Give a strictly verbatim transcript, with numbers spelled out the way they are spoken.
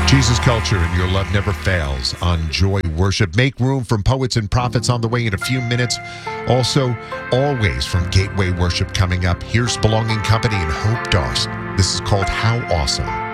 Jesus Culture and Your Love Never Fails on Joy Worship. Make room from Poets and Prophets on the way in a few minutes. Also, Always from Gateway Worship coming up. Here's Belonging Company and Hope Dost. This is called How Awesome.